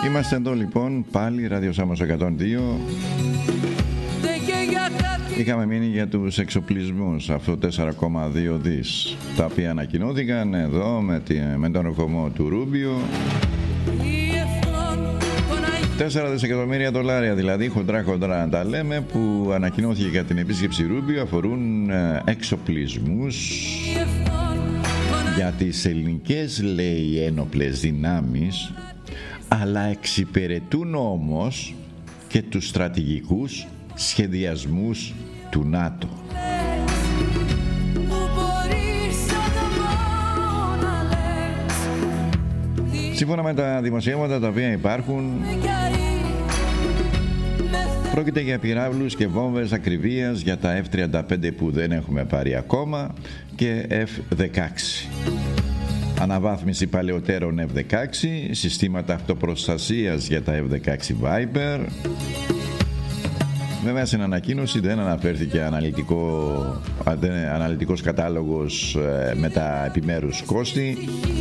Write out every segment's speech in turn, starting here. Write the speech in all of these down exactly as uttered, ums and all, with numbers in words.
Είμαστε εδώ λοιπόν πάλι, Ράδιο Σάμος εκατόν δύο. Είχαμε μείνει για τους εξοπλισμούς, αυτό τέσσερα κόμμα δύο δις, τα οποία ανακοινώθηκαν εδώ με, τη, με τον ροκομό του Ρούμπιο. τέσσερα δισεκατομμύρια δολάρια δηλαδή, χοντρά χοντρά τα λέμε, που ανακοινώθηκε για την επίσκεψη Ρούμπιο, αφορούν εξοπλισμούς για τις ελληνικές, λέει, ένοπλες δυνάμεις, αλλά εξυπηρετούν όμως και τους στρατηγικούς σχεδιασμούς του ΝΑΤΟ. Σύμφωνα με τα δημοσιεύματα τα οποία υπάρχουν, πρόκειται για πυράβλους και βόμβες ακριβίας για τα εφ τριάντα πέντε που δεν έχουμε πάρει ακόμα και εφ δεκαέξι. Αναβάθμιση παλαιότερων εφ δεκαέξι, συστήματα αυτοπροστασίας για τα εφ δεκαέξι Viper. Βέβαια στην ανακοίνωση δεν αναφέρθηκε αναλυτικό, αναλυτικός κατάλογος με τα επιμέρους κόστη.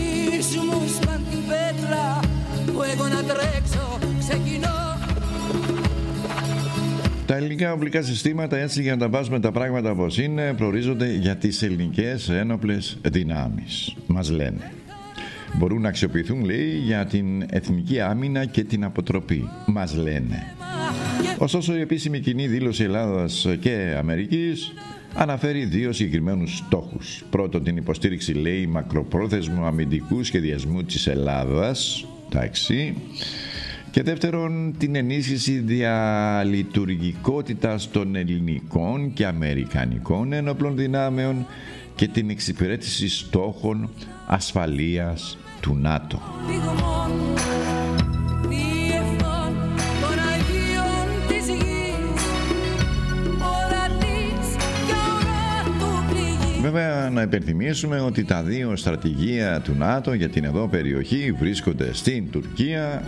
Τα ελληνικά οπλικά συστήματα, έτσι για να τα βάζουμε τα πράγματα όπως είναι, προορίζονται για τις ελληνικές ένοπλες δυνάμεις, μας λένε. Μπορούν να αξιοποιηθούν, λέει, για την εθνική άμυνα και την αποτροπή, μας λένε. Ωστόσο η επίσημη κοινή δήλωση Ελλάδας και Αμερικής αναφέρει δύο συγκεκριμένους στόχους. Πρώτον, την υποστήριξη, λέει, μακροπρόθεσμου αμυντικού σχεδιασμού της Ελλάδας, εντάξει. Και δεύτερον, την ενίσχυση διαλειτουργικότητας των ελληνικών και αμερικανικών ένοπλων δυνάμεων και την εξυπηρέτηση στόχων ασφαλείας του ΝΑΤΟ. Βέβαια να υπενθυμίσουμε ότι τα δύο στρατηγία του ΝΑΤΟ για την εδώ περιοχή βρίσκονται στην Τουρκία.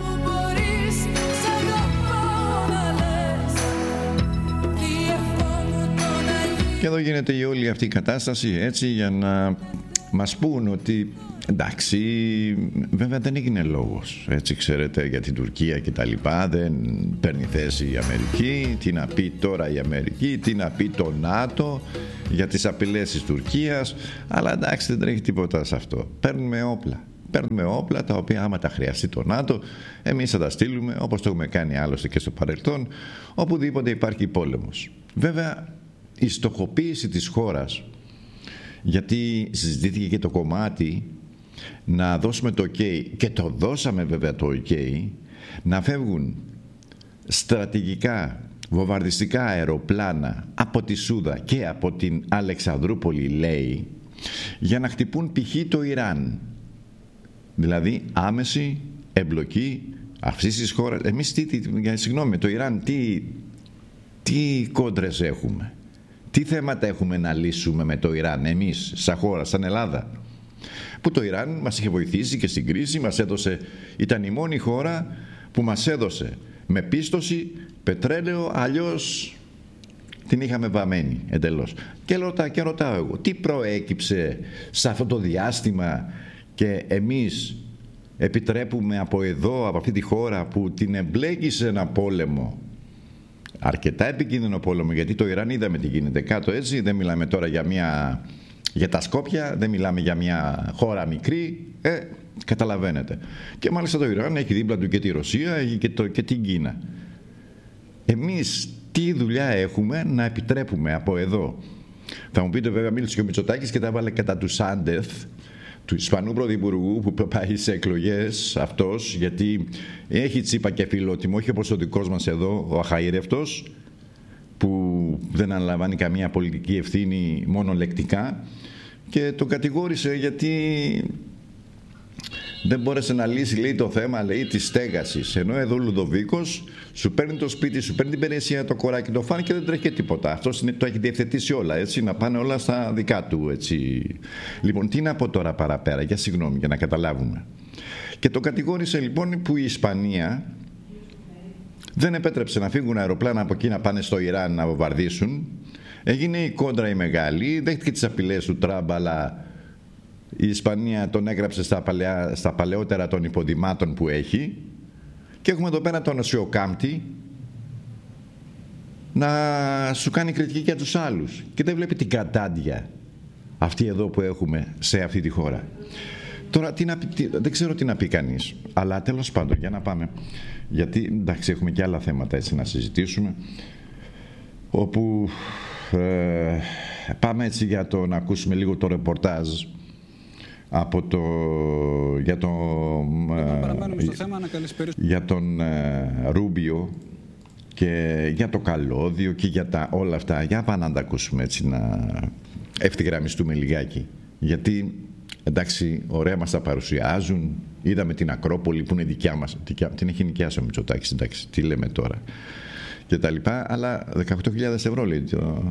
Και εδώ γίνεται η όλη αυτή η κατάσταση έτσι για να μας πούν ότι εντάξει, βέβαια δεν έγινε λόγος, έτσι ξέρετε, για την Τουρκία και τα λοιπά, δεν παίρνει θέση η Αμερική, τι να πει τώρα η Αμερική, τι να πει το ΝΑΤΟ για τις απειλές της Τουρκίας, αλλά εντάξει δεν τρέχει τίποτα σε αυτό, παίρνουμε όπλα. Παίρνουμε όπλα τα οποία άμα τα χρειαστεί το ΝΑΤΟ, εμείς θα τα στείλουμε, όπως το έχουμε κάνει άλλωστε και στο παρελθόν, οπουδήποτε υπάρχει πόλεμος. Βέβαια η στοχοποίηση της χώρας, γιατί συζητήθηκε και το κομμάτι να δώσουμε το OK, και το δώσαμε βέβαια το OK, να φεύγουν στρατηγικά βομβαρδιστικά αεροπλάνα από τη Σούδα και από την Αλεξανδρούπολη, λέει, για να χτυπούν π.χ. το Ιράν. Δηλαδή άμεση εμπλοκή αυτής της χώρας. Εμείς τι, τι, συγγνώμη, το Ιράν τι, τι κόντρες έχουμε, τι θέματα έχουμε να λύσουμε με το Ιράν εμείς σαν χώρα, σαν Ελλάδα, που το Ιράν μας είχε βοηθήσει και στην κρίση, μας έδωσε, ήταν η μόνη χώρα που μας έδωσε με πίστοση πετρέλαιο, αλλιώς την είχαμε βαμμένη εντελώς. Και ρωτάω, και ρωτάω εγώ, τι προέκυψε σε αυτό το διάστημα και εμείς επιτρέπουμε από εδώ, από αυτή τη χώρα που την εμπλέκει σε ένα πόλεμο, αρκετά επικίνδυνο πόλεμο, γιατί το Ιράν είδαμε τι γίνεται κάτω, έτσι, δεν μιλάμε τώρα για, μια, για τα Σκόπια, δεν μιλάμε για μια χώρα μικρή, ε, καταλαβαίνετε. Και μάλιστα το Ιράν έχει δίπλα του και τη Ρωσία, έχει και, το, και την Κίνα. Εμείς τι δουλειά έχουμε να επιτρέπουμε από εδώ? Θα μου πείτε βέβαια, μίλησε και ο Μητσοτάκης και τα έβαλε κατά του Σάντεφ, του Ισπανού Πρωθυπουργού, που πάει σε εκλογές αυτός, γιατί έχει τσίπα και φιλότιμο, όχι όπως ο δικός μας εδώ, ο αχαήρευτος, που δεν αναλαμβάνει καμία πολιτική ευθύνη, μόνο λεκτικά, και τον κατηγόρησε γιατί δεν μπόρεσε να λύσει, λέει, το θέμα, λέει, της στέγασης. Ενώ εδώ ο Λουδοβίκος σου παίρνει το σπίτι, σου παίρνει την υπηρεσία, το κοράκι, το φάνε και δεν τρέχει και τίποτα. Αυτός είναι, το έχει διευθετήσει όλα, έτσι, να πάνε όλα στα δικά του, έτσι. Λοιπόν, τι να πω τώρα παραπέρα, για συγγνώμη, για να καταλάβουμε. Και το κατηγόρησε λοιπόν που η Ισπανία δεν επέτρεψε να φύγουν αεροπλάνα από εκεί να πάνε στο Ιράν να βομβαρδίσουν. Έγινε η κόντρα η μεγάλη, δέχτηκε τις απειλές του Τραμπ, αλλά η Ισπανία τον έγραψε στα, παλαιά, στα παλαιότερα των υποδημάτων που έχει Και έχουμε εδώ πέρα τον Οσιοκάμπτη να σου κάνει κριτική για τους άλλους και δεν βλέπει την κατάντια αυτή εδώ που έχουμε σε αυτή τη χώρα. Τώρα τι να, τι, δεν ξέρω τι να πει κανείς, αλλά τέλος πάντων για να πάμε, γιατί εντάξει έχουμε και άλλα θέματα έτσι να συζητήσουμε, όπου ε, πάμε έτσι για το να ακούσουμε λίγο το ρεπορτάζ από το, για, το, ε, στο θέμα, να για τον ε, Ρούμπιο και για το καλώδιο και για τα, όλα αυτά. Για πάμε να τα ακούσουμε έτσι, να ευθυγραμμιστούμε λιγάκι, γιατί εντάξει ωραία μας τα παρουσιάζουν, είδαμε την Ακρόπολη που είναι δικιά μας, δικιά, την έχει νοικιάσει ο Μητσοτάκης, εντάξει τι λέμε τώρα και τα λοιπά, αλλά δεκαοκτώ χιλιάδες ευρώ λέει το...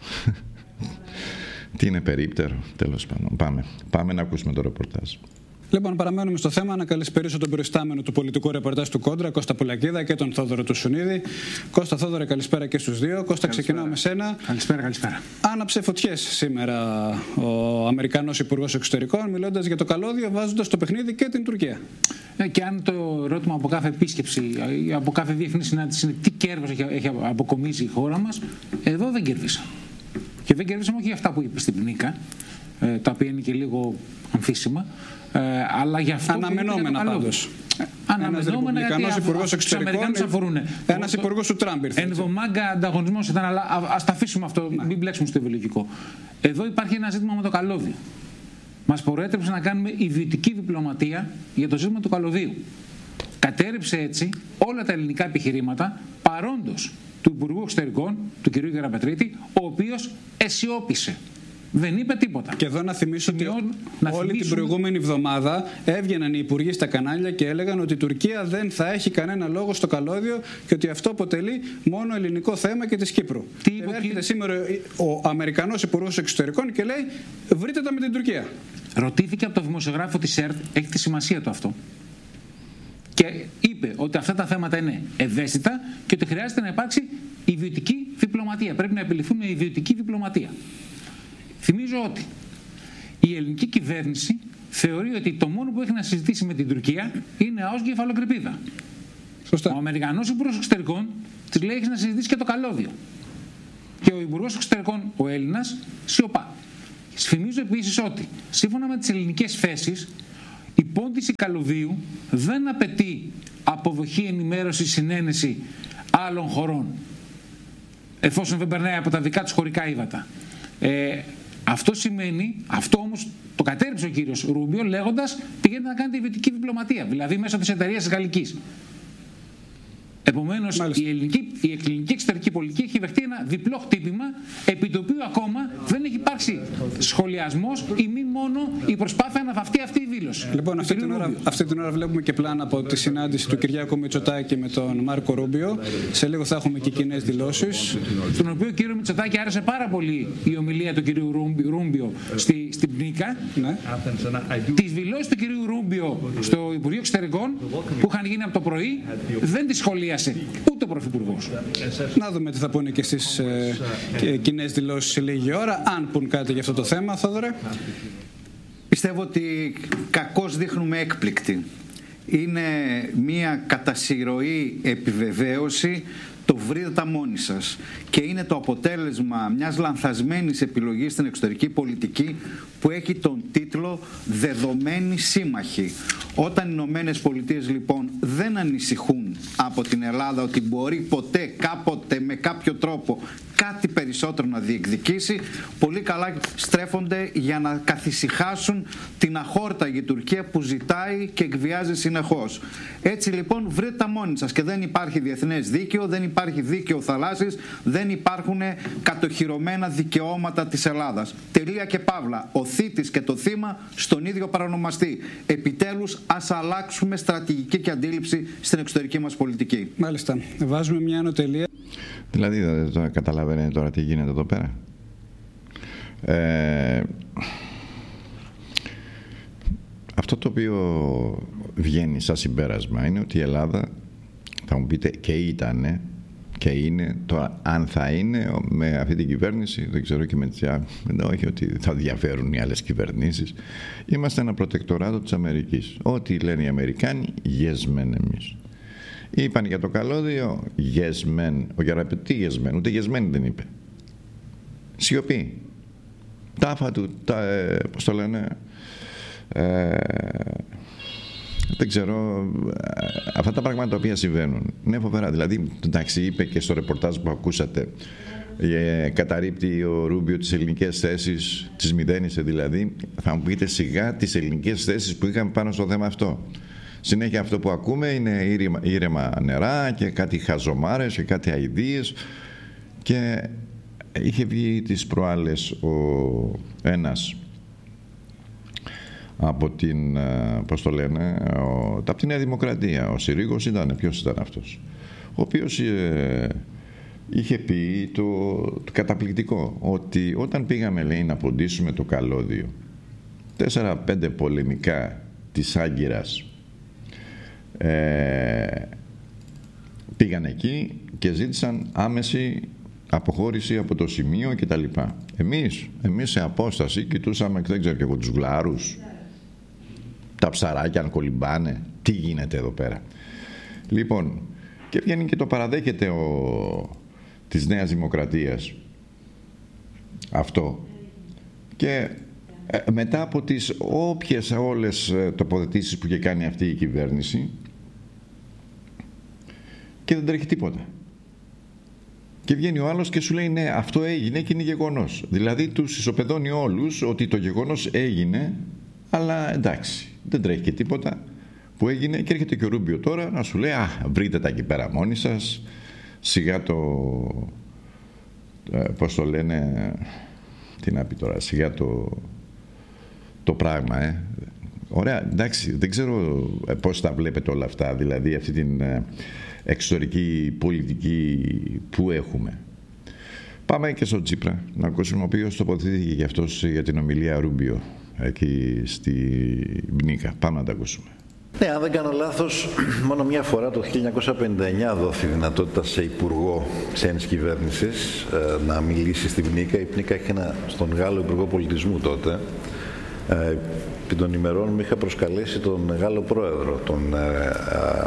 Τι είναι περίπτερο, τέλος πάντων. Πάμε. Πάμε να ακούσουμε το ρεπορτάζ. Λοιπόν, παραμένουμε στο θέμα. Να καλησπερίσω τον προϊστάμενο του πολιτικού ρεπορτάζ του Κόντρα, Κώστα Πουλακίδα, και τον Θόδωρο του Σουνίδη. Κώστα, Θόδωρο, καλησπέρα και στους δύο. Κώστα, ξεκινάω με σένα. Καλησπέρα, καλησπέρα. Άναψε φωτιές σήμερα ο Αμερικανός Υπουργός Εξωτερικών, μιλώντας για το καλώδιο, βάζοντας στο παιχνίδι και την Τουρκία. Ε, και αν το ερώτημα από κάθε επίσκεψη, από κάθε διεθνή συνάντηση είναι τι κέρδος έχει, έχει αποκομίσει η χώρα μας, εδώ δεν κέρδισαμε. Και δεν κέρδισαμε όχι για αυτά που είπε στην Πνίκα, ε, τα οποία είναι και λίγο αμφίσιμα, ε, αλλά για αυτό αναμενόμενα που πάντως. Αναμενόμενα γιατί τους Αμερικάνους αφορούν. Ένας υπουργός του Τραμπ ήρθε. Ενδομάγκα ανταγωνισμός ήταν, αλλά ας τα αφήσουμε αυτό, να. μην μπλέξουμε στο ιδεολογικό. Εδώ υπάρχει ένα ζήτημα με το καλώδιο. Μας προέτρεψε να κάνουμε ιδιωτική διπλωματία για το ζήτημα του καλωδίου. Κατέρριψε έτσι όλα τα ελληνικά επιχειρήματα παρόντος του Υπουργού Εξωτερικών, του κ. Γεραπετρίτη, ο οποίος αισιόπισε. Δεν είπε τίποτα. Και εδώ να θυμίσω ότι να όλη θυμίσουμε... την προηγούμενη εβδομάδα έβγαιναν οι υπουργοί στα κανάλια και έλεγαν ότι η Τουρκία δεν θα έχει κανένα λόγο στο καλώδιο και ότι αυτό αποτελεί μόνο ελληνικό θέμα και της Κύπρου. Τι είπε, και έρχεται σήμερα ο Αμερικανός Υπουργός Εξωτερικών και λέει βρείτε τα με την Τουρκία. Ρωτήθηκε από το δημοσιογράφο της ΕΡΤ, έχει τη σημασία του αυτό. Και είπε ότι αυτά τα θέματα είναι ευαίσθητα και ότι χρειάζεται να υπάρξει ιδιωτική διπλωματία. Πρέπει να επιληθούν με ιδιωτική διπλωματία. Θυμίζω ότι η ελληνική κυβέρνηση θεωρεί ότι το μόνο που έχει να συζητήσει με την Τουρκία είναι ΑΟΣ και κεφαλοκρηπίδα. Σωστά. Ο Αμερικανός Υπουργός Εξωτερικών της λέει έχει να συζητήσει και το καλώδιο. Και ο Υπουργός Εξωτερικών, ο Έλληνας, σιωπά. Θυμίζω επίσης ότι σύμφωνα με τις ελληνικές θέσεις, η πόντιση καλωδίου δεν απαιτεί αποδοχή, ενημέρωση, συνένεση άλλων χωρών, εφόσον δεν περνάει από τα δικά τους χωρικά ύδατα. Ε, αυτό σημαίνει, αυτό όμως το κατέρριψε ο κύριος Ρούμπιο λέγοντας πηγαίνετε να κάνετε ιδιωτική διπλωματία, δηλαδή μέσω της εταιρείας γαλλικής. Επομένως, η ελληνική, η ελληνική εξωτερική πολιτική έχει δεχτεί ένα διπλό χτύπημα, επί το οποίο ακόμα δεν έχει υπάρξει σχολιασμός ή μη μόνο η προσπάθεια να βαφτεί αυτή η δήλωση. Λοιπόν, αυτή την, ώρα, αυτή την ώρα βλέπουμε και πλάνα από τη συνάντηση του Κυριάκου Μητσοτάκη με τον Μάρκο Ρούμπιο. Σε λίγο θα έχουμε και κοινές δηλώσεις. Στον οποίο ο κύριο Μητσοτάκη άρεσε πάρα πολύ η ομιλία του κυρίου Ρούμπιο στη, στην Πνίκα. Ναι. Τις δηλώσεις του κυρίου Ρούμπιο στο Υπουργείο Εξωτερικών που είχαν γίνει από το πρωί δεν τις σχολίασε ούτε ο Πρωθυπουργός. Να δούμε τι θα πούνε και στις ε, κοινές δηλώσεις σε λίγη ώρα, αν πουν κάτι για αυτό το θέμα, Θόδωρε. Πιστεύω ότι κακώς δείχνουμε έκπληκτη. Είναι μια κατασυρωή επιβεβαίωση, το βρείτε τα μόνοι σας. Και είναι το αποτέλεσμα μιας λανθασμένης επιλογής στην εξωτερική πολιτική που έχει τον τίτλο «Δεδομένοι σύμμαχοι». Όταν οι Ηνωμένες Πολιτείες λοιπόν δεν ανησυχούν από την Ελλάδα ότι μπορεί ποτέ, κάποτε, με κάποιο τρόπο κάτι περισσότερο να διεκδικήσει, πολύ καλά στρέφονται για να καθησυχάσουν την αχόρταγη Τουρκία που ζητάει και εκβιάζει συνεχώς. Έτσι λοιπόν βρείτε τα μόνοι σας και δεν υπάρχει διεθνές δίκαιο, δεν υπάρχει δίκαιο θαλάσσης, δεν υπάρχουν κατοχυρωμένα δικαιώματα της Ελλάδας. Τελεία και παύλα. Ο θήτης και το θύμα στον ίδιο παρονομαστή. Επιτέλους ας αλλάξουμε στρατηγική και αντίληψη στην εξωτερική μας πολιτική. Μάλιστα. Βάζουμε μια ανωτελεία. Δηλαδή δεν καταλαβαίνετε τώρα τι γίνεται εδώ πέρα. Ε, αυτό το οποίο βγαίνει σαν συμπέρασμα είναι ότι η Ελλάδα, θα μου πείτε, και ήτανε και είναι, τώρα αν θα είναι με αυτή την κυβέρνηση, δεν ξέρω και με τις άλλες, όχι ότι θα διαφέρουν οι άλλες κυβερνήσεις, είμαστε ένα προτεκτοράτο της Αμερικής. Ό,τι λένε οι Αμερικάνοι, yes men εμείς. Είπαν για το καλώδιο, yes men. Ο Γεραπετή yes men, ούτε yes men δεν είπε. Σιωπή. Τάφα του, τα, ε, πώς το λένε, ε, δεν ξέρω, ε, αυτά τα πράγματα τα οποία συμβαίνουν. Ναι, φοβερά. Δηλαδή, εντάξει, είπε και στο ρεπορτάζ που ακούσατε, ε, καταρρίπτει ο Ρούμπιο τις ελληνικές θέσεις, τις μηδένισε δηλαδή. Θα μου πείτε σιγά τις ελληνικές θέσεις που είχαμε πάνω στο θέμα αυτό. Συνέχεια αυτό που ακούμε είναι ήρεμα, ήρεμα νερά και κάτι χαζομάρες και κάτι αηδίες. Και είχε βγει τις προάλλες ο ένας από την, πώς το λένε, ο, από τη Νέα Δημοκρατία, ο Συρίγος ήταν, ποιος ήταν αυτός, ο οποίος ε, είχε πει το, το καταπληκτικό, ότι όταν πήγαμε, λέει, να ποντίσουμε το καλώδιο, τέσσερα πέντε πολεμικά της Άγκυρας ε, πήγαν εκεί και ζήτησαν άμεση αποχώρηση από το σημείο και τα λοιπά. Εμείς, εμείς σε απόσταση κοιτούσαμε, δεν ξέρω και εγώ, τους γλάρους, τα ψαράκια αν κολυμπάνε, τι γίνεται εδώ πέρα. Λοιπόν, και βγαίνει και το παραδέχεται ο, της Νέας Δημοκρατίας αυτό. Και ε, μετά από τις όποιες όλες τοποθετήσεις που είχε κάνει αυτή η κυβέρνηση, και δεν τρέχει τίποτα. Και βγαίνει ο άλλος και σου λέει ναι, αυτό έγινε και είναι γεγονός. Δηλαδή τους ισοπεδώνει όλους ότι το γεγονός έγινε, αλλά εντάξει, δεν τρέχει και τίποτα που έγινε. Και έρχεται και ο Ρούμπιο τώρα να σου λέει α, βρείτε τα εκεί πέρα μόνοι σας, σιγά το, ε, πώς το λένε, τι να πει τώρα, σιγά το, το πράγμα, ε. Ωραία, εντάξει, δεν ξέρω πώς τα βλέπετε όλα αυτά, δηλαδή αυτή την ε, εξωτερική πολιτική που έχουμε. Πάμε και στο Τσίπρα, να ακούσουμε, ο οποίος τοποθετήθηκε και αυτός για την ομιλία Ρούμπιο εκεί στη Μπνίκα. Πάμε να τα ακούσουμε. Ναι, αν δεν κάνω λάθος, μόνο μια φορά το χίλια εννιακόσια πενήντα εννιά δόθη δυνατότητα σε υπουργό ξένης κυβέρνησης ε, να μιλήσει στη Μπνίκα. Η Μπνίκα είχε ένα, στον Γάλλο Υπουργό Πολιτισμού τότε. Ε, επί των ημερών μου είχα προσκαλέσει τον Γάλλο Πρόεδρο, τον ε, ε,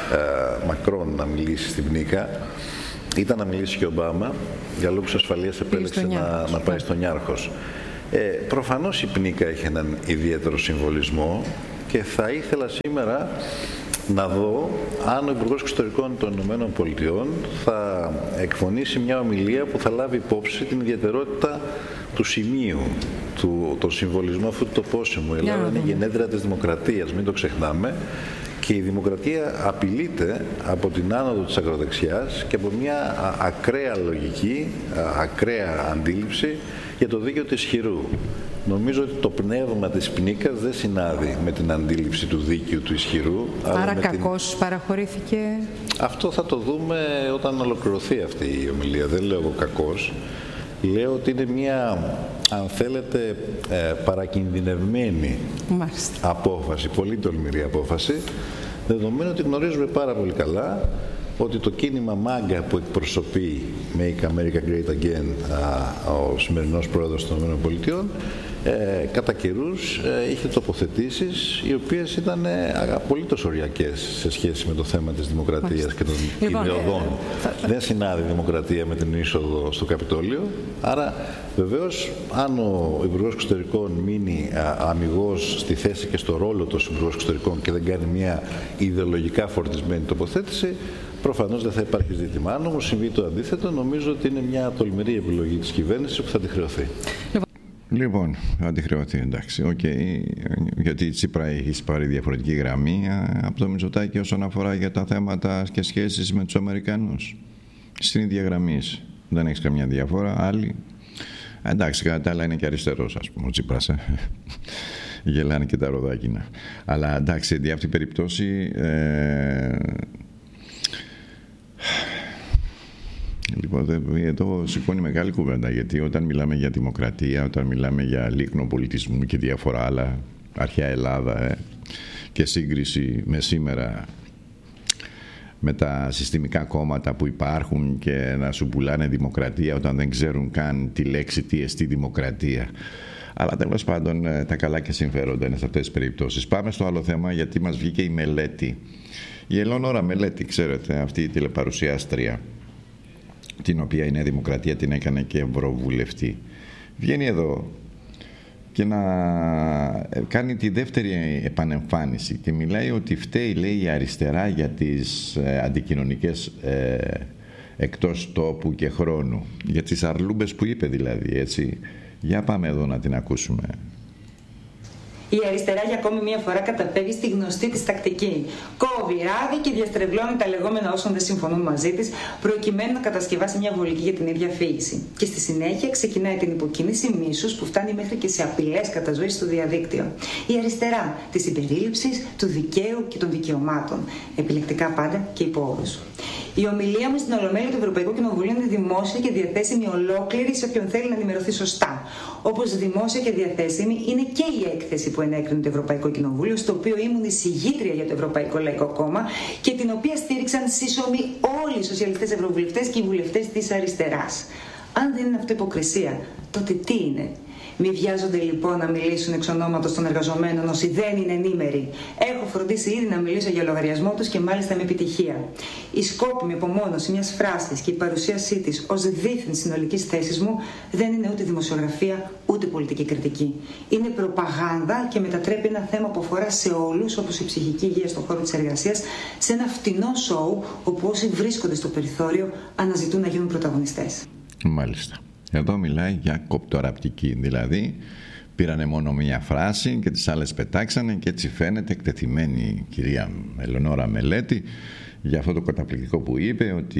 ε, Μακρόν, να μιλήσει στη Μπνίκα. Ήταν να μιλήσει και ο Ομπάμα, για λόγους ασφαλείας επέλεξε να, να πάει στον Νιάρχος. Ε, προφανώς η Μπνίκα έχει έναν ιδιαίτερο συμβολισμό και θα ήθελα σήμερα να δω αν ο Υπουργός Εξωτερικών των Ηνωμένων Πολιτειών θα εκφωνήσει μια ομιλία που θα λάβει υπόψη την ιδιαιτερότητα του σημείου, του, το συμβολισμό αυτού του τοπόσιμου. Η Ελλάδα είναι γενέτρια της δημοκρατίας, μην το ξεχνάμε, και η δημοκρατία απειλείται από την άνοδο της ακροδεξιάς και από μια ακραία λογική, ακραία αντίληψη για το δίκαιο του ισχυρού. Νομίζω ότι το πνεύμα της Μπνίκας δεν συνάδει με την αντίληψη του δίκαιου του ισχυρού. Άρα κακώς την... παραχωρήθηκε. Αυτό θα το δούμε όταν ολοκληρωθεί αυτή η ομιλία. Δεν λέω εγώ κακώς. Λέω ότι είναι μια, αν θέλετε, ε, παρακινδυνευμένη Μάλιστα. απόφαση, πολύ τολμηρή απόφαση, δεδομένου ότι γνωρίζουμε πάρα πολύ καλά ότι το κίνημα μάγκα που εκπροσωπεί Make America Great Again α, ο σημερινός πρόεδρος των ΗΠΑ ε, κατά καιρούς ε, είχε τοποθετήσεις οι οποίες ήταν ε, απολύτως οριακές σε σχέση με το θέμα της δημοκρατίας και των λοιπόν, ιδεωδών. Ε, Δεν συνάδει η δημοκρατία με την είσοδο στο Καπιτόλιο, άρα βεβαίως αν ο Υπουργός Εξωτερικών μείνει αμιγώς στη θέση και στο ρόλο του Υπουργός Εξωτερικών και δεν κάνει μια ιδεολογικά φορτισμένη τοποθέτηση, προφανώς δεν θα υπάρχει ζήτημα. Αν όμως συμβεί το αντίθετο, νομίζω ότι είναι μια τολμηρή επιλογή της κυβέρνησης που θα τη χρεωθεί. Λοιπόν, θα τη χρεωθεί, εντάξει. Okay. Γιατί η Τσίπρα έχει πάρει διαφορετική γραμμή από το Μητσοτάκη όσον αφορά για τα θέματα και σχέσεις με τους Αμερικανούς. Στην ίδια γραμμή. Δεν έχει καμιά διαφορά. Άλλη. Εντάξει, κατά τα άλλα είναι και αριστερός, ας πούμε, ο Τσίπρας. Ε. Γελάνε και τα ροδάκινα. Αλλά εντάξει, για αυτή την περίπτωση. Ε... Λοιπόν, εδώ σηκώνει μεγάλη κουβέντα, γιατί όταν μιλάμε για δημοκρατία, όταν μιλάμε για λίκνο πολιτισμού και διάφορα άλλα, αρχαία Ελλάδα ε, και σύγκριση με σήμερα, με τα συστημικά κόμματα που υπάρχουν και να σου πουλάνε δημοκρατία όταν δεν ξέρουν καν τη λέξη τι εστί δημοκρατία. Αλλά τέλος πάντων τα καλά και συμφέροντα είναι σε αυτές τις περιπτώσεις. Πάμε στο άλλο θέμα, γιατί μας βγήκε η Μελέτη. Η Ελεονόρα Μελέτη, ξέρετε, αυτή η τηλεπαρουσιάστρια, την οποία η Νέα Δημοκρατία την έκανε και ευρωβουλευτή, βγαίνει εδώ και να κάνει τη δεύτερη επανεμφάνιση και μιλάει ότι φταίει, λέει, η αριστερά για τις ε, αντικοινωνικές ε, εκτός τόπου και χρόνου, για τις αρλούμπες που είπε δηλαδή, έτσι. Για πάμε εδώ να την ακούσουμε. Η αριστερά για ακόμη μία φορά καταφεύγει στη γνωστή της τακτική. Κόβει ράδι και διαστρεβλώνει τα λεγόμενα όσων δεν συμφωνούν μαζί της, προκειμένου να κατασκευάσει μια βολική για την ίδια αφήγηση. Και στη συνέχεια ξεκινάει την υποκίνηση μίσους που φτάνει μέχρι και σε απειλές καταζωής στο διαδίκτυο. Η αριστερά της συμπερίληψης, του δικαίου και των δικαιωμάτων. Επιλεκτικά πάντα και υπό όρους. Η ομιλία μου στην Ολομέλεια του Ευρωπαϊκού Κοινοβουλίου είναι δημόσια και διαθέσιμη ολόκληρη σε όποιον θέλει να ενημερωθεί σωστά. Όπως δημόσια και διαθέσιμη είναι και η έκθεση που ενέκρινε το Ευρωπαϊκό Κοινοβούλιο, στο οποίο ήμουν εισηγήτρια για το Ευρωπαϊκό Λαϊκό Κόμμα και την οποία στήριξαν σύσσωμοι όλοι οι σοσιαλιστές ευρωβουλευτές και οι βουλευτές της αριστεράς. Αν δεν είναι αυτό υποκρισία, τότε τι είναι? Μη βιάζονται λοιπόν να μιλήσουν εξ ονόματος των εργαζομένων όσοι δεν είναι ενήμεροι. Έχω φροντίσει ήδη να μιλήσω για λογαριασμό τους και μάλιστα με επιτυχία. Η σκόπιμη απομόνωση μιας φράσης και η παρουσίασή της ως δίθεν συνολικής θέσης μου δεν είναι ούτε δημοσιογραφία ούτε πολιτική κριτική. Είναι προπαγάνδα και μετατρέπει ένα θέμα που αφορά σε όλους, όπως η ψυχική υγεία στον χώρο της εργασίας, σε ένα φτηνό σοου όπου όσοι βρίσκονται στο περιθώριο αναζητούν να γίνουν πρωταγωνιστές. Μάλιστα. Εδώ μιλάει για κοπτοραπτική, δηλαδή πήρανε μόνο μία φράση και τις άλλες πετάξανε και έτσι φαίνεται εκτεθειμένη η κυρία Ελεονόρα Μελέτη για αυτό το καταπληκτικό που είπε, ότι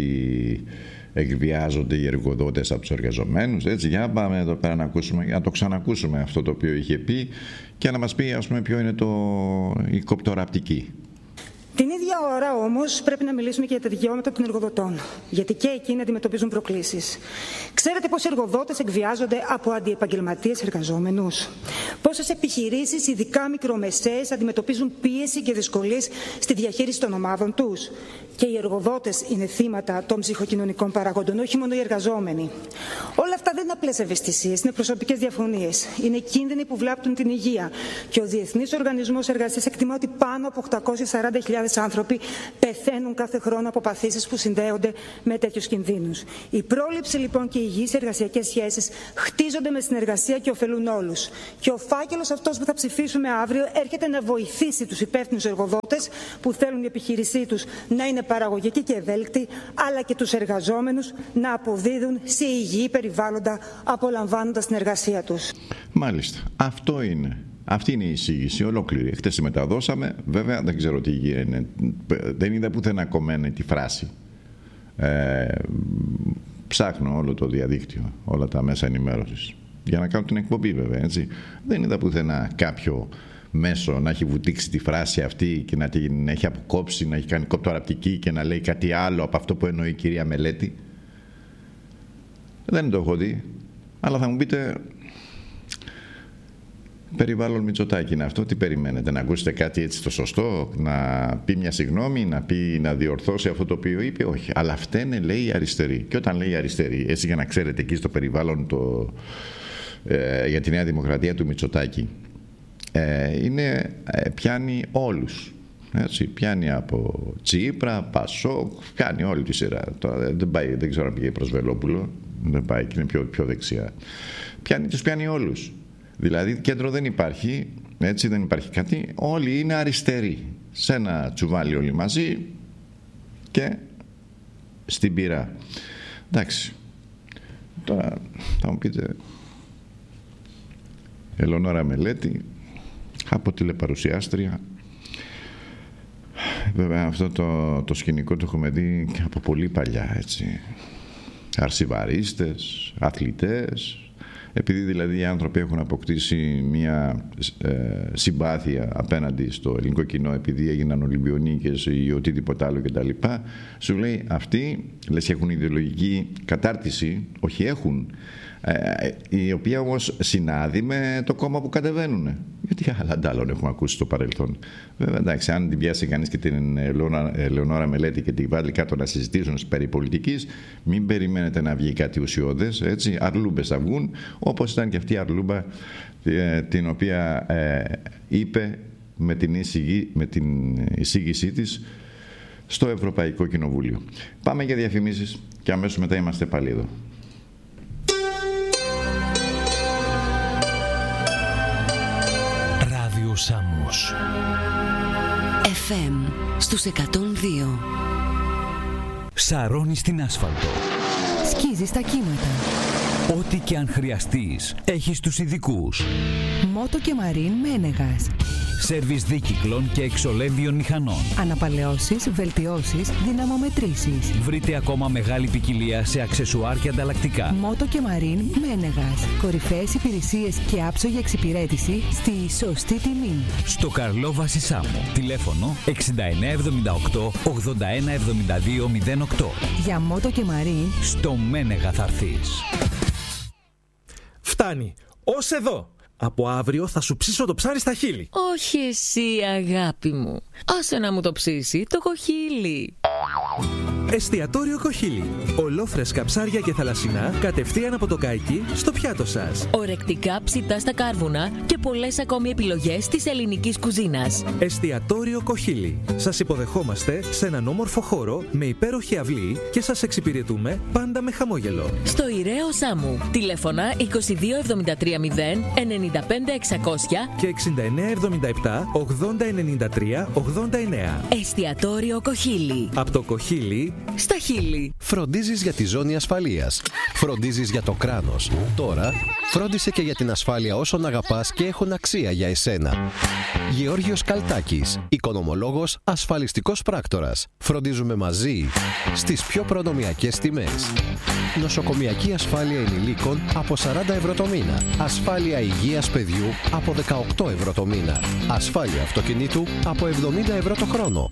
εκβιάζονται οι εργοδότες από τους εργαζομένους. Έτσι, για πάμε εδώ πέρα να, ακούσουμε, να το ξανακούσουμε αυτό το οποίο είχε πει και να μας πει, ας πούμε, ποιο είναι το, η κοπτοραπτική. Την ίδια ώρα όμως πρέπει να μιλήσουμε και για τα δικαιώματα των εργοδοτών, γιατί και εκείνοι αντιμετωπίζουν προκλήσεις. Ξέρετε πόσοι εργοδότες εκβιάζονται από αντιεπαγγελματίες εργαζόμενους? Πόσες επιχειρήσεις, ειδικά μικρομεσαίες, αντιμετωπίζουν πίεση και δυσκολίες στη διαχείριση των ομάδων τους? Και οι εργοδότες είναι θύματα των ψυχοκοινωνικών παραγόντων, όχι μόνο οι εργαζόμενοι. Όλα αυτά δεν είναι απλές ευαισθησίες, είναι προσωπικές διαφωνίες. Είναι κίνδυνοι που βλάπτουν την υγεία. Και ο Διεθνής Οργανισμός Εργασίας εκτιμά ότι πάνω από οκτακόσιες σαράντα χιλιάδες άνθρωποι πεθαίνουν κάθε χρόνο από παθήσεις που συνδέονται με τέτοιους κινδύνους. Η πρόληψη λοιπόν και οι υγιείς εργασιακές σχέσεις χτίζονται με συνεργασία και ωφελούν όλους. Και ο φάκελος αυτός που θα ψηφίσουμε αύριο έρχεται να βοηθήσει τους υπεύθυνους εργοδότες που θέλουν η επιχείρησή τους να είναι παραγωγική και ευέλικτη, αλλά και τους εργαζόμενους να αποδίδουν σε υγιή περιβάλλοντα απολαμβάνοντας την εργασία τους. Μάλιστα. Αυτό είναι. Αυτή είναι η εισήγηση ολόκληρη. Χτες τη μεταδώσαμε. Βέβαια δεν ξέρω τι είναι. Δεν είδα πουθενά κομμένη τη φράση. Ε, ψάχνω όλο το διαδίκτυο, όλα τα μέσα ενημέρωσης, για να κάνω την εκπομπή βέβαια, έτσι. Δεν είδα πουθενά κάποιο μέσο να έχει βουτήξει τη φράση αυτή και να την έχει αποκόψει, να έχει κάνει κοπτοραπτική και να λέει κάτι άλλο από αυτό που εννοεί η κυρία Μελέτη. Δεν το έχω δει. Αλλά θα μου πείτε, περιβάλλον Μητσοτάκη είναι αυτό, τι περιμένετε? Να ακούσετε κάτι έτσι το σωστό, να πει μια συγγνώμη, να, πει, να διορθώσει αυτό το οποίο είπε? Όχι. Αλλά φταίνε, λέει, οι αριστεροί. Και όταν λέει αριστεροί, έτσι για να ξέρετε, εκεί στο περιβάλλον το, ε, για τη Νέα Δημοκρατία του Μητσοτάκη, ε, είναι, ε, πιάνει όλους. Έτσι, πιάνει από Τσίπρα, Πασόκ, πιάνει όλη τη σειρά. Τώρα δεν, πάει, δεν ξέρω αν πήγε προς Βελόπουλο, δεν πάει και είναι πιο, πιο δεξιά. Πιάνει, τους πιάνει όλους. Δηλαδή κέντρο δεν υπάρχει, έτσι, δεν υπάρχει κάτι, όλοι είναι αριστεροί. Σε ένα τσουβάλι όλοι μαζί και στην πυρά. Εντάξει. Τώρα θα μου πείτε, Ελεονόρα Μελέτη, από τηλεπαρουσιάστρια. Βέβαια αυτό το, το σκηνικό το έχουμε δει και από πολύ παλιά, έτσι. Αρσιβαρίστες, αθλητές, επειδή δηλαδή οι άνθρωποι έχουν αποκτήσει μια ε, συμπάθεια απέναντι στο ελληνικό κοινό, επειδή έγιναν Ολυμπιονίκες ή οτιδήποτε άλλο κτλ. Σου λέει αυτοί, λες, έχουν ιδεολογική κατάρτιση, όχι έχουν, η οποία όμως συνάδει με το κόμμα που κατεβαίνουν. Γιατί άλλα αντάλλων έχουμε ακούσει στο παρελθόν. Βέβαια, εντάξει, αν την πιάσει κανείς και την Λεωνόρα Μελέτη και την βάλει κάτω να συζητήσουν περί πολιτικής, μην περιμένετε να βγει κάτι ουσιώδες. Έτσι, αρλούμπες θα βγουν, όπως ήταν και αυτή η αρλούμπα την οποία ε, είπε με την, εισηγή, με την εισήγησή της στο Ευρωπαϊκό Κοινοβούλιο. Πάμε για διαφημίσεις και αμέσως μετά είμαστε πάλι εδώ. Ράδιο Σάμος εφ εμ στους εκατόν δύο. Σαρώνεις την άσφαλτο, σκίζεις τα κύματα. ό,τι και αν χρειαστείς έχεις τους ειδικούς. Μότο και Μαρίν Μένεγας. Σέρβις δίκυκλων και εξολέμβιων μηχανών. Αναπαλαιώσεις, βελτιώσεις, δυναμομετρήσεις. Βρείτε ακόμα μεγάλη ποικιλία σε αξεσουάρ και ανταλλακτικά. Μότο και Μαρίν Μένεγας. Κορυφαίες υπηρεσίες και άψογη εξυπηρέτηση στη σωστή τιμή. Στο Καρλόβαση Σάμο. Τηλέφωνο εξήντα εννέα εβδομήντα οκτώ ογδόντα ένα εβδομήντα δύο μηδέν οκτώ. Για Μότο και Μαρίν στο Μένεγα θα έρθεις. Φτάνει. Ως εδώ. Από αύριο θα σου ψήσω το ψάρι στα χείλη. Όχι εσύ, αγάπη μου. Άσε να μου το ψήσει το κοχύλι. Εστιατόριο Κοχύλι. Ολόφρεσκα ψάρια και θαλασσινά κατευθείαν από το καϊκί στο πιάτο σας. Ορεκτικά ψητά στα κάρβουνα και πολλές ακόμη επιλογές της ελληνικής κουζίνας. Εστιατόριο Κοχύλι. Σας υποδεχόμαστε σε έναν όμορφο χώρο με υπέροχη αυλή και σας εξυπηρετούμε πάντα με χαμόγελο. Στο Ηραίο Σάμου. Τηλέφωνα είκοσι δύο εβδομήντα τρία μηδέν ενενήντα πέντε εξακόσια και εξήντα εννέα εβδομήντα επτά ογδόντα ενενήντα τρία ογδόντα εννέα. Εστιατόριο Κοχύλι. Από το Κοχύλι στα χείλη. Φροντίζεις για τη ζώνη ασφαλείας. Φροντίζεις για το κράνος. Τώρα φρόντισε και για την ασφάλεια όσων αγαπάς και έχουν αξία για εσένα. Γεώργιος Καλτάκης, οικονομολόγος, ασφαλιστικός πράκτορας. Φροντίζουμε μαζί στις πιο προνομιακές τιμές. Νοσοκομιακή ασφάλεια ενηλίκων από σαράντα ευρώ το μήνα. Ασφάλεια υγείας παιδιού από δεκαοκτώ ευρώ το μήνα. Ασφάλεια αυτοκινήτου από εβδομήντα ευρώ το χρόνο.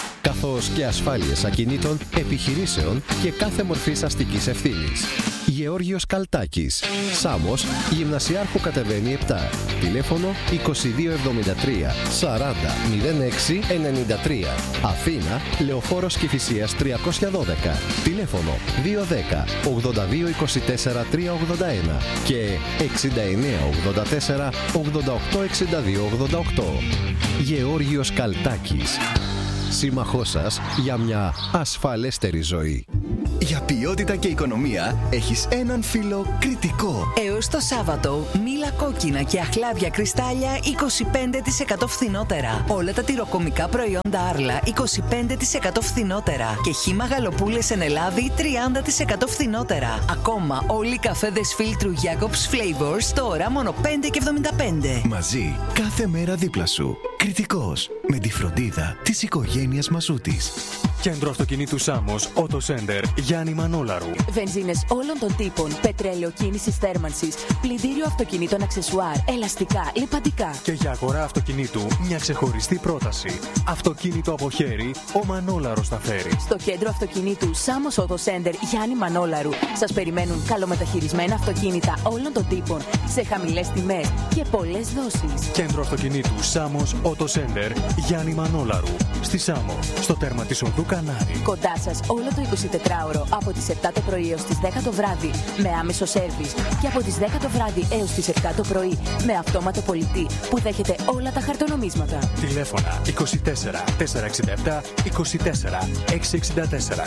Καθώς και ασφάλειες ακινήτων, επιχειρήσεων και κάθε μορφής αστικής ευθύνης. Γεώργιος Καλτάκης. Σάμος, Γυμνασιάρχου κατεβαίνει επτά. Τηλέφωνο είκοσι δύο εβδομήντα τρία σαράντα μηδέν έξι ενενήντα τρία. Αθήνα, Λεωφόρος Κηφισίας τριακόσια δώδεκα. Τηλέφωνο δύο ένα μηδέν ογδόντα δύο είκοσι τέσσερα τριακόσια ογδόντα ένα και εξήντα εννέα ογδόντα τέσσερα ογδόντα οκτώ εξήντα δύο ογδόντα οκτώ. Γεώργιος Καλτάκης. Σύμμαχός σας για μια ασφαλέστερη ζωή. Για ποιότητα και οικονομία έχεις έναν φίλο Κριτικό. Έως το Σάββατο, μήλα κόκκινα και αχλάδια κρυστάλλια είκοσι πέντε τοις εκατό φθηνότερα. Όλα τα τυροκομικά προϊόντα Άρλα είκοσι πέντε τοις εκατό φθηνότερα. Και χύμα γαλοπούλες εν Ελλάδη τριάντα τοις εκατό φθηνότερα. Ακόμα όλοι οι καφέδες φίλτρου Jacobs Flavors τώρα μόνο πέντε και εβδομήντα πέντε. Μαζί, κάθε μέρα δίπλα σου. Κριτικός, με τη φροντίδα της οικογένειας Μαζούτης. Κέντρο αυτοκινήτου Σάμος, Auto Center, Γιάννη Μανόλαρου. Βενζίνες όλων των τύπων, πετρέλαιο κίνησης θέρμανσης, πλυντήριο αυτοκινήτων αξεσουάρ, ελαστικά, λιπαντικά. Και για αγορά αυτοκινήτου, μια ξεχωριστή πρόταση. Αυτοκίνητο από χέρι, ο Μανόλαρος θα φέρει. Στο κέντρο αυτοκινήτου Σάμος Auto Center, Γιάννη Μανόλαρου, σας περιμένουν καλομεταχειρισμένα αυτοκίνητα όλων των τύπων, σε χαμηλές τιμές και πολλές δόσεις. Κέντρο αυτοκινήτου Σάμος Auto Center, Γιάννη Μανόλαρου. Στη Σάμο, στο τέρμα της οδού Κανάρι. Κοντά σας όλο το εικοσιτετράωρο από τις επτά το πρωί έως τις δέκα το βράδυ με άμεσο σέρβις και από τις δέκα το βράδυ έως τις επτά το πρωί με αυτόματο πολιτή που δέχεται όλα τα χαρτονομίσματα. Τηλέφωνα είκοσι τέσσερα τετρακόσια εξήντα επτά είκοσι τέσσερα εξακόσια εξήντα τέσσερα.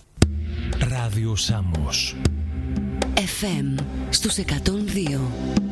Ράδιο Σάμος εφ εμ στους εκατόν δύο.